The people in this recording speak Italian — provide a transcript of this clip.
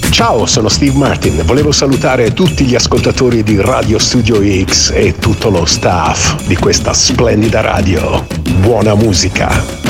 Ciao, sono Steve Martin. Volevo salutare tutti gli ascoltatori di Radio Studio X e tutto lo staff di questa splendida radio. Buona musica.